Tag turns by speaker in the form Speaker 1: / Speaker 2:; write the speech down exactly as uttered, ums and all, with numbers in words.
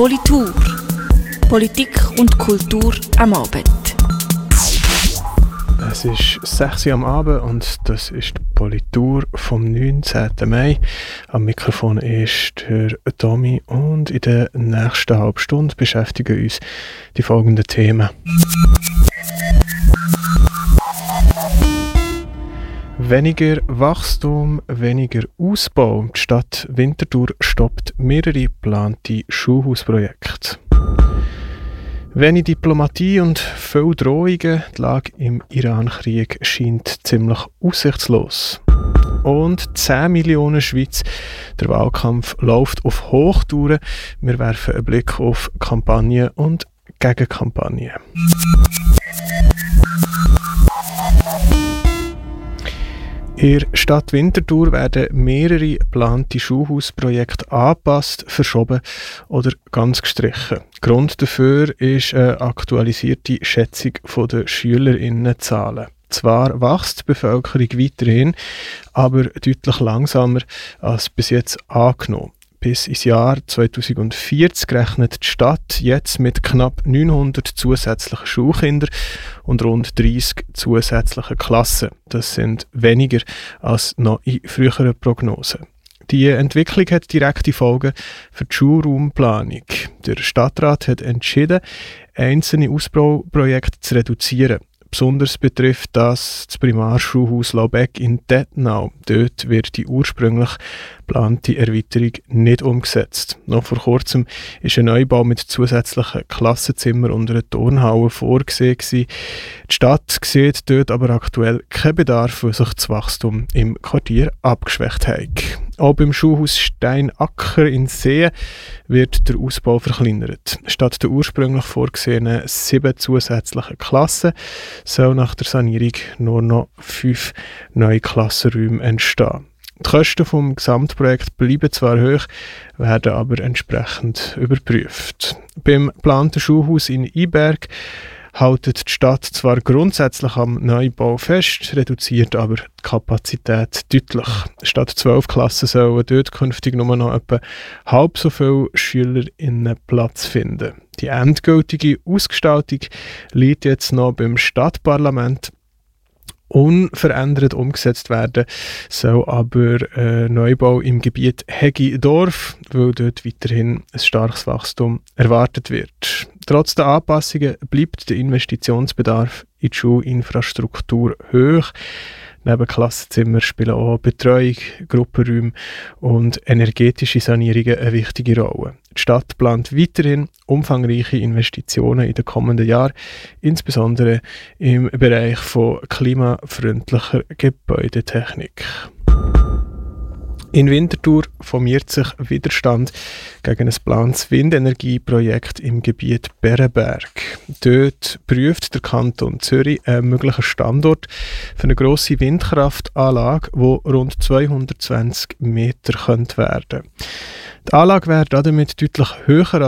Speaker 1: Politur. Politik und Kultur am Abend.
Speaker 2: Es ist sechs Uhr am Abend und das ist die Politur vom neunzehnten Mai. Am Mikrofon ist der Tommy und in der nächsten halben Stunde beschäftigen uns die folgenden Themen. Weniger Wachstum, weniger Ausbau. Die Stadt Winterthur stoppt mehrere geplante Schulhausprojekte. Wenig Diplomatie und viele Drohungen. Die Lage im Iran-Krieg scheint ziemlich aussichtslos. Und zehn Millionen Schweiz. Der Wahlkampf läuft auf Hochtouren. Wir werfen einen Blick auf Kampagnen und Gegenkampagnen. In der Stadt Winterthur werden mehrere geplante Schulhausprojekte angepasst, verschoben oder ganz gestrichen. Grund dafür ist eine aktualisierte Schätzung der SchülerInnenzahlen. Zwar wächst die Bevölkerung weiterhin, aber deutlich langsamer als bis jetzt angenommen. Bis ins Jahr zweitausendvierzig rechnet die Stadt jetzt mit knapp neunhundert zusätzlichen Schulkindern und rund dreißig zusätzlichen Klassen. Das sind weniger als noch in früheren Prognosen. Die Entwicklung hat direkte Folgen für die Schulraumplanung. Der Stadtrat hat entschieden, einzelne Ausbauprojekte zu reduzieren. Besonders betrifft das das Primarschulhaus Laubeck in Tettnau. Dort wird die ursprünglich geplante Erweiterung nicht umgesetzt. Noch vor kurzem ist ein Neubau mit zusätzlichen Klassenzimmern und einer Turnhalle vorgesehen gewesen. Die Stadt sieht dort aber aktuell keinen Bedarf, weil sich das Wachstum im Quartier abgeschwächt hat. Auch beim Schulhaus Steinacker in Seen wird der Ausbau verkleinert. Statt der ursprünglich vorgesehenen sieben zusätzlichen Klassen soll nach der Sanierung nur noch fünf neue Klassenräume entstehen. Die Kosten des Gesamtprojekts bleiben zwar hoch, werden aber entsprechend überprüft. Beim geplanten Schulhaus in Iberg hält die Stadt zwar grundsätzlich am Neubau fest, reduziert aber die Kapazität deutlich. Statt zwölf Klassen sollen dort künftig nur noch etwa halb so viele SchülerInnen Platz finden. Die endgültige Ausgestaltung liegt jetzt noch beim Stadtparlament. Unverändert umgesetzt werden soll aber ein Neubau im Gebiet Hegidorf, weil dort weiterhin ein starkes Wachstum erwartet wird. Trotz der Anpassungen bleibt der Investitionsbedarf in die Schulinfrastruktur hoch. Neben Klassenzimmern spielen auch Betreuung, Gruppenräume und energetische Sanierungen eine wichtige Rolle. Die Stadt plant weiterhin umfangreiche Investitionen in den kommenden Jahren, insbesondere im Bereich von klimafreundlicher Gebäudetechnik. In Winterthur formiert sich Widerstand gegen ein geplantes Windenergieprojekt im Gebiet Berenberg. Dort prüft der Kanton Zürich einen möglichen Standort für eine grosse Windkraftanlage, die rund zweihundertzwanzig Meter werden könnte. Die Anlage wäre damit deutlich höher